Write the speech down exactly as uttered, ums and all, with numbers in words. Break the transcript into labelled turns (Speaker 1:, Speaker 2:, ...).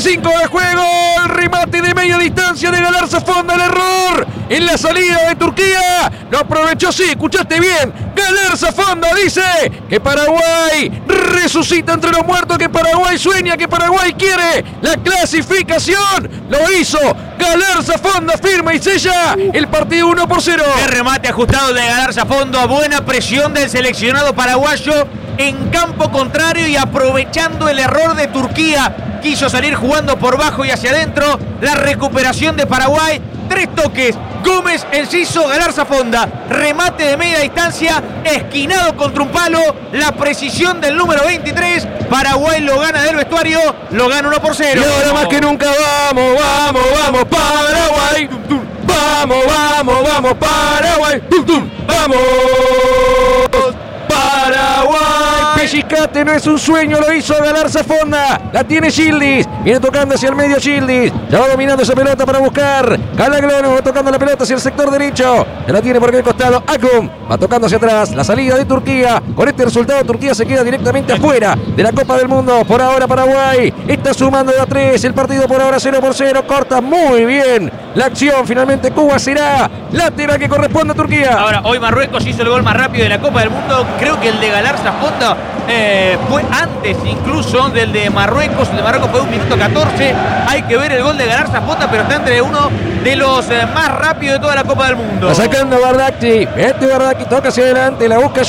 Speaker 1: cinco de juego. El remate de media distancia de Galarza Fonda. El error en la salida de Turquía. Lo aprovechó, sí, escuchaste bien. Galarza Fonda dice que Paraguay resucita entre los muertos, que Paraguay sueña, que Paraguay quiere la clasificación. Lo hizo Galarza Fonda, firma y sella el partido uno por cero.
Speaker 2: El remate ajustado de Galarza Fonda. Buena presión del seleccionado paraguayo en campo contrario y aprovechando el error de Turquía. Quiso salir jugando por bajo y hacia adentro. La recuperación de Paraguay. Tres toques. Gómez, Enciso, Galarza Fonda. Remate de media distancia. Esquinado contra un palo. La precisión del número veintitrés. Paraguay lo gana del vestuario. Lo gana uno por cero.
Speaker 1: Y ahora más que nunca vamos, vamos, vamos Paraguay. Vamos, vamos, vamos Paraguay. Vamos Paraguay. Pellizcate, no es un sueño, lo hizo Galarza Fonda. La tiene Gildis. Viene tocando hacia el medio Gildis. Ya va dominando esa pelota para buscar Calaglano. Va tocando la pelota hacia el sector derecho. Ya la tiene por aquel costado Akun. Va tocando hacia atrás. La salida de Turquía. Con este resultado Turquía se queda directamente afuera de la Copa del Mundo. Por ahora Paraguay está sumando de a tres. El partido por ahora cero por cero. Corta muy bien la acción. Finalmente Cuba será lateral que corresponde a Turquía.
Speaker 2: Ahora, hoy Marruecos hizo el gol más rápido de la Copa del Mundo. Creo que el de Galarza Fonda eh, fue antes incluso del de Marruecos. El de Marruecos fue un minuto catorce. Hay que ver el gol de Galarza Fonda, pero está entre uno de los eh, más rápidos de toda la Copa del Mundo.
Speaker 1: Está sacando Bardacchi. Este Bardacchi toca hacia adelante. La busca